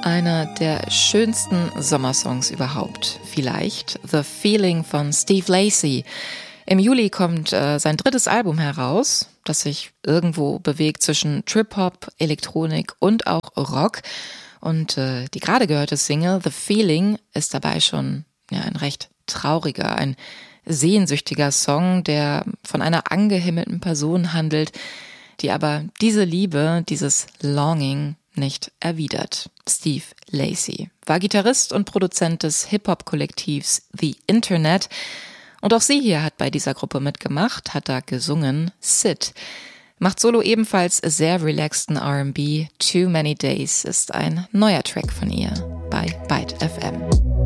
Einer der schönsten Sommersongs überhaupt. Vielleicht The Feeling von Steve Lacy. Im Juli kommt sein drittes Album heraus, das sich irgendwo bewegt zwischen Trip-Hop, Elektronik und auch Rock. Und die gerade gehörte Single The Feeling ist dabei schon ein recht trauriger, ein sehnsüchtiger Song, der von einer angehimmelten Person handelt, die aber diese Liebe, dieses Longing nicht erwidert. Steve Lacy war Gitarrist und Produzent des Hip-Hop-Kollektivs The Internet. Und auch sie hier hat bei dieser Gruppe mitgemacht, hat da gesungen Sid. Macht solo ebenfalls sehr relaxten R&B. Too Many Days ist ein neuer Track von ihr bei Byte FM.